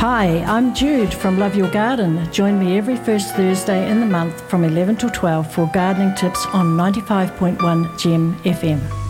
Hi, I'm Jude from Love Your Garden. Join me every first Thursday in the month from 11 till 12 for gardening tips on 95.1 Gem FM.